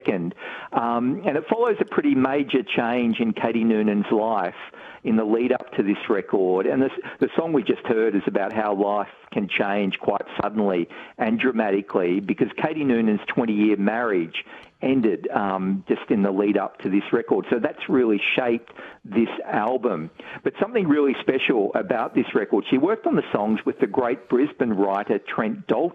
And it follows a pretty major change in Katie Noonan's life in the lead up to this record. And the song we just heard is about how life can change quite suddenly and dramatically because Katie Noonan's 20-year marriage ended just in the lead up to this record. So that's really shaped this album. But something really special about this record, she worked on the songs with the great Brisbane writer Trent Dalton.